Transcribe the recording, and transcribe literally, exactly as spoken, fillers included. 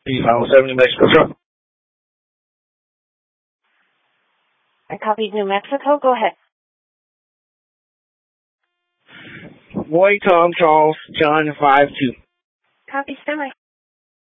five seven, New Mexico. I copied New Mexico. Go ahead. Roy, Tom, Charles, John, five two. Copy, semi.